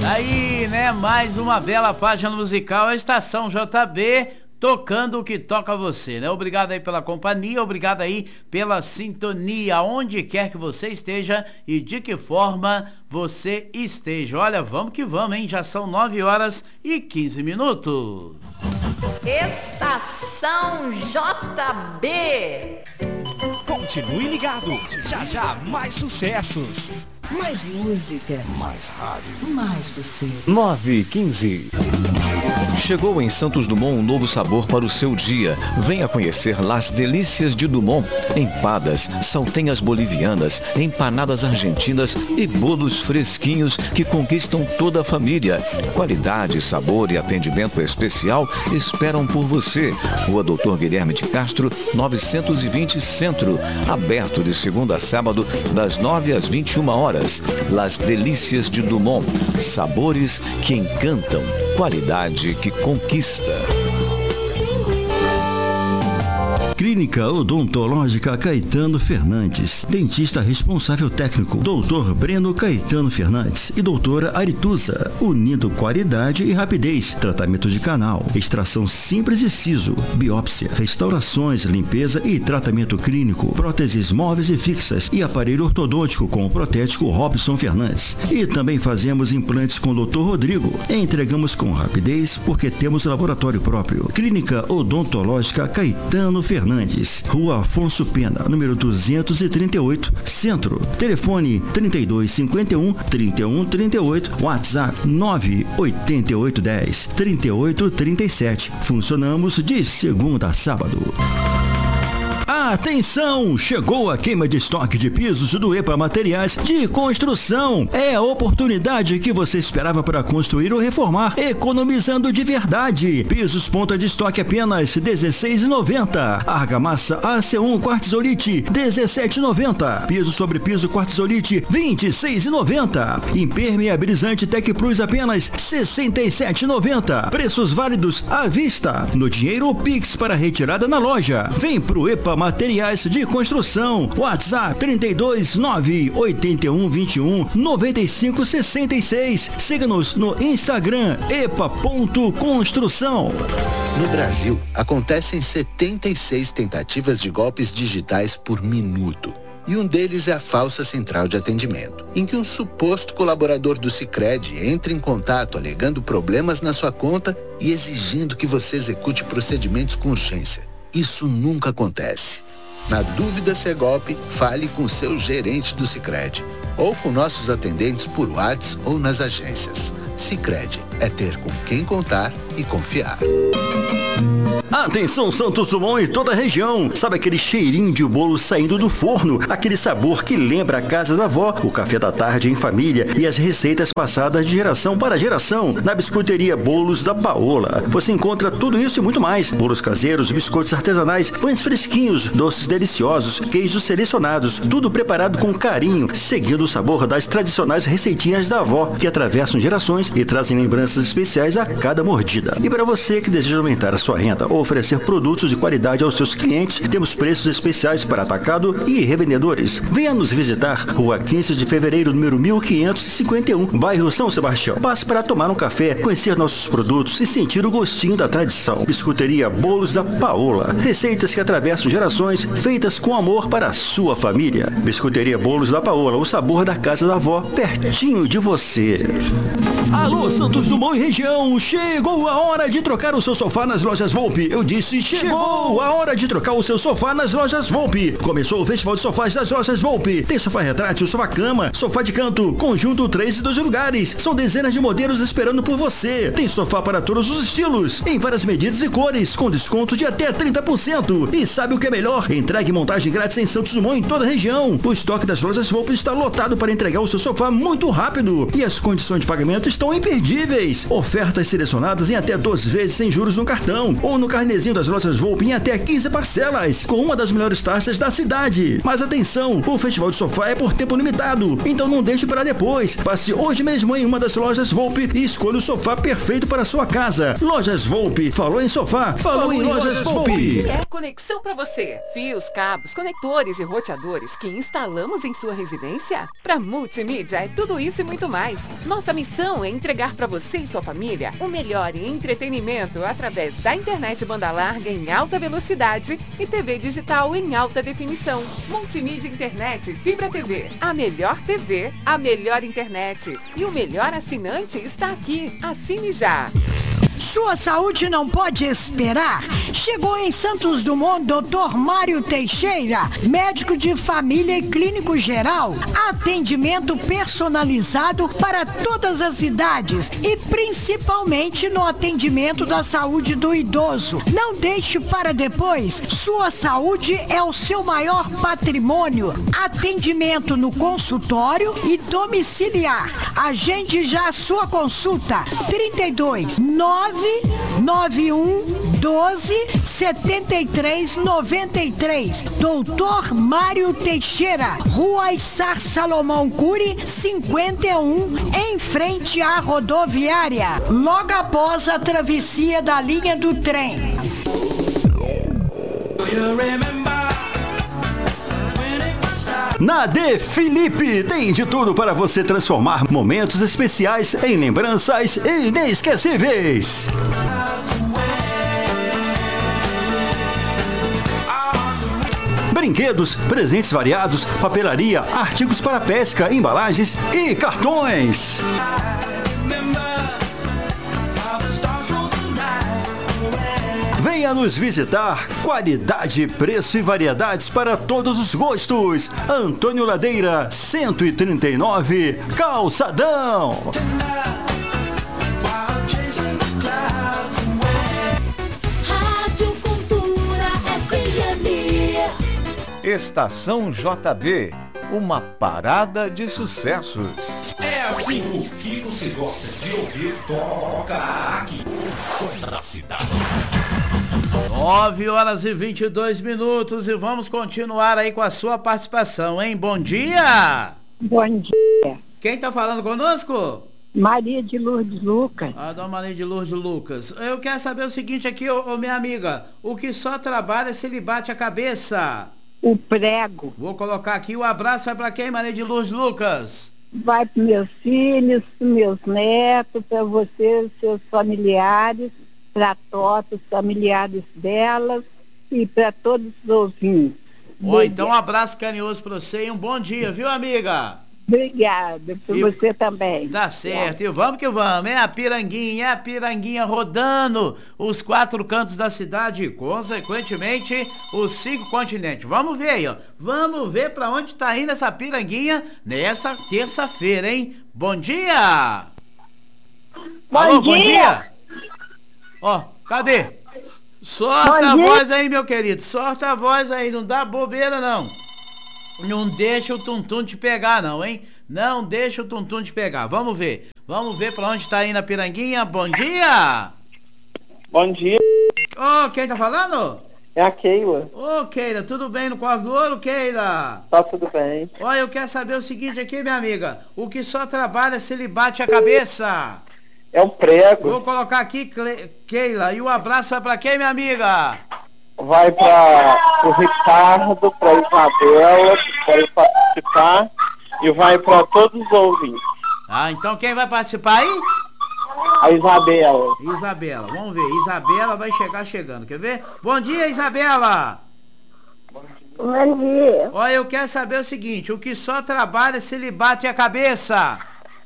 Aí, né, mais uma bela página musical, a Estação JB, tocando o que toca você, né? Obrigado aí pela companhia, obrigado aí pela sintonia, onde quer que você esteja e de que forma você esteja. Olha, vamos que vamos, hein? Já são 9h15. Estação JB. Continue ligado, já mais sucessos. Mais música. Mais rádio. Mais você. 9h15. Chegou em Santos Dumont um novo sabor para o seu dia. Venha conhecer Las Delícias de Dumont. Empadas, saltenhas bolivianas, empanadas argentinas e bolos fresquinhos que conquistam toda a família. Qualidade, sabor e atendimento especial esperam por você. Rua Doutor Guilherme de Castro, 920 Centro. Aberto de segunda a sábado, das 9 às 21 horas. Las Delícias de Dumont. Sabores que encantam. Qualidade que conquista. Clínica Odontológica Caetano Fernandes. Dentista responsável técnico, Dr. Breno Caetano Fernandes e doutora Arituza. Unindo qualidade e rapidez. Tratamento de canal, extração simples e siso, biópsia, restaurações, limpeza e tratamento clínico, próteses móveis e fixas e aparelho ortodôntico com o protético Robson Fernandes. E também fazemos implantes com o Dr. Rodrigo. Entregamos com rapidez porque temos laboratório próprio. Clínica Odontológica Caetano Fernandes, Rua Afonso Pena, número 238, Centro. Telefone 3251-3138, WhatsApp 98810-3837. Funcionamos de segunda a sábado. Atenção! Chegou a queima de estoque de pisos do EPA Materiais de Construção. É a oportunidade que você esperava para construir ou reformar, economizando de verdade. Pisos ponta de estoque apenas R$16,90. Argamassa AC1 Quartzolite R$17,90. Piso sobre piso Quartzolite R$26,90. Impermeabilizante Tec Plus apenas R$67,90. Preços válidos à vista. No dinheiro ou Pix para retirada na loja. Vem pro EPA Materiais de Construção. WhatsApp 329-8121-9566. Siga-nos no Instagram epa.construção. No Brasil, acontecem 76 tentativas de golpes digitais por minuto. E um deles é a falsa central de atendimento, em que um suposto colaborador do Sicredi entra em contato alegando problemas na sua conta e exigindo que você execute procedimentos com urgência. Isso nunca acontece. Na dúvida se é golpe, fale com seu gerente do Sicredi ou com nossos atendentes por WhatsApp ou nas agências. Sicredi é ter com quem contar e confiar. Atenção Santos Dumont e toda a região. Sabe aquele cheirinho de bolo saindo do forno? Aquele sabor que lembra a casa da avó, o café da tarde em família e as receitas passadas de geração para geração. Na biscoiteria Bolos da Paola. Você encontra tudo isso e muito mais. Bolos caseiros, biscoitos artesanais, pães fresquinhos, doces deliciosos, queijos selecionados. Tudo preparado com carinho, seguindo o sabor das tradicionais receitinhas da avó, que atravessam gerações e trazem lembranças especiais a cada mordida. E para você que deseja aumentar a sua renda ou oferecer produtos de qualidade aos seus clientes, temos preços especiais para atacado e revendedores. Venha nos visitar, Rua 15 de Fevereiro, número 1551, bairro São Sebastião. Passe para tomar um café, conhecer nossos produtos e sentir o gostinho da tradição. Biscoiteria Bolos da Paola. Receitas que atravessam gerações, feitas com amor para a sua família. Biscoiteria Bolos da Paola, o sabor da casa da avó, pertinho de você. Alô, Santos Dumont e região, chegou a hora de trocar o seu sofá nas lojas Volpe. Eu disse, chegou a hora de trocar o seu sofá nas lojas Volpe. Começou o Festival de Sofás das lojas Volpe. Tem sofá retrátil, sofá cama, sofá de canto, conjunto 3 e 2 lugares. São dezenas de modelos esperando por você. Tem sofá para todos os estilos, em várias medidas e cores, com desconto de até 30%. E sabe o que é melhor? Entregue e montagem grátis em Santos Dumont em toda a região. O estoque das lojas Volpe está lotado para entregar o seu sofá muito rápido. E as condições de pagamento estão imperdíveis. Ofertas selecionadas em até 12 vezes sem juros no cartão ou no cartão carnezinho das lojas Volpe em até 15 parcelas, com uma das melhores taxas da cidade. Mas atenção, o Festival de Sofá é por tempo limitado, então não deixe para depois. Passe hoje mesmo em uma das lojas Volpe e escolha o sofá perfeito para a sua casa. Lojas Volpe, falou em sofá, falou em Lojas Volpe. É conexão para você. Fios, cabos, conectores e roteadores que instalamos em sua residência? Para multimídia é tudo isso e muito mais. Nossa missão é entregar para você e sua família o melhor em entretenimento através da internet banda larga em alta velocidade e TV digital em alta definição. Multimídia Internet Fibra TV. A melhor TV, a melhor internet. E o melhor assinante está aqui. Assine já. Sua saúde não pode esperar. Chegou em Santos Dumont Dr. Mário Teixeira, médico de família e clínico geral. Atendimento personalizado para todas as idades e principalmente no atendimento da saúde do idoso. Não deixe para depois. Sua saúde é o seu maior patrimônio. Atendimento no consultório e domiciliar. Agende já a sua consulta. 32 991 12 73 93. Doutor Mário Teixeira, Rua Issar Salomão Cury, 51, em frente à rodoviária, logo após a travessia da linha do trem. Na De Felipe tem de tudo para você transformar momentos especiais em lembranças inesquecíveis. Brinquedos, presentes variados, papelaria, artigos para pesca, embalagens e cartões. Venha nos visitar. Qualidade, preço e variedades para todos os gostos. Antônio Ladeira, 139, Calçadão. Rádio Cultura FM. Estação JB, uma parada de sucessos. É assim, o que você gosta de ouvir, toca aqui. O som da cidade. 9h22 e vamos continuar aí com a sua participação, hein? Bom dia! Bom dia. Quem tá falando conosco? Maria de Lourdes Lucas. A dona Maria de Lourdes Lucas. Eu quero saber o seguinte aqui, minha amiga. O que só trabalha se lhe bate a cabeça? O prego. Vou colocar aqui, o abraço vai pra quem, Maria de Lourdes Lucas? Vai para meus filhos, meus netos, para você, seus familiares, para todos os familiares delas e para todos os ouvintes. Então um abraço carinhoso para você e um bom dia, viu, amiga? Obrigada, por você também. Tá certo, e vamos que vamos, é a Piranguinha rodando os 4 cantos da cidade, consequentemente, os 5 continentes. Vamos ver aí, ó, vamos ver pra onde tá indo essa Piranguinha nessa terça-feira, hein? Bom dia! Alô, bom dia! Ó, cadê? Sorta a voz aí, meu querido, sorta a voz aí, não dá bobeira não. Não deixa o tum-tum te pegar não, hein? Não deixa o tum-tum te pegar. Vamos ver pra onde tá indo a Piranguinha. Bom dia! Bom dia. Ô, quem tá falando? É a Keila. Ô, Keila, tudo bem no Corvo do Ouro, Keila? Tá tudo bem. Olha, eu quero saber o seguinte aqui, minha amiga. O que só trabalha se lhe bate a cabeça? É um prego. Vou colocar aqui, Keila. E o abraço vai pra quem, minha amiga? Vai para o Ricardo, para a Isabela, que vai participar, e vai para todos os ouvintes. Ah, então quem vai participar aí? A Isabela. Isabela, vamos ver. Isabela vai chegando, quer ver? Bom dia, Isabela! Bom dia. Olha, eu quero saber o seguinte, o que só trabalha se lhe bate a cabeça?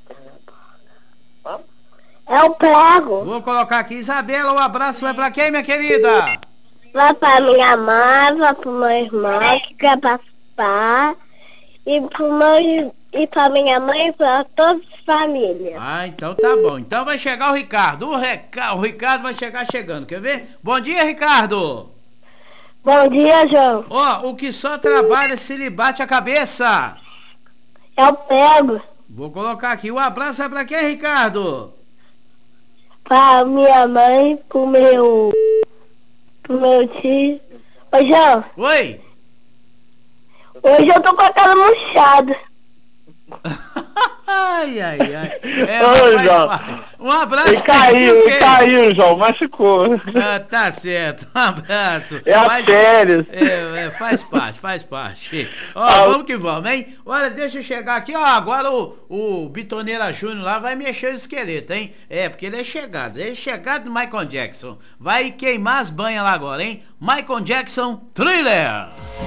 É o prego. Vou colocar aqui, Isabela, um abraço vai pra quem, minha querida? Vai para minha mãe, vai para o meu irmão que quer participar, e para minha mãe e para todas as famílias. Ah, então tá bom. Então vai chegar o Ricardo. O Ricardo vai chegando, quer ver? Bom dia, Ricardo! Bom dia, João. Ó, o que só trabalha se lhe bate a cabeça? É o prego. Vou colocar aqui, o abraço é pra quem, Ricardo? Para minha mãe, pro meu pro meu tio. Ô, João. Oi. Hoje eu tô com a cara murchada. Ai, ai, ai. Ô, João. Um abraço. Ele caiu, João, machucou. Ah, tá certo. Um abraço. É as férias. Faz parte. Ó, vamos que vamos, hein? Olha, deixa eu chegar aqui, ó. Agora o Bitoneira Júnior lá vai mexer o esqueleto, hein? Porque ele é chegado. Ele é chegado do Michael Jackson. Vai queimar as banhas lá agora, hein? Michael Jackson, Thriller.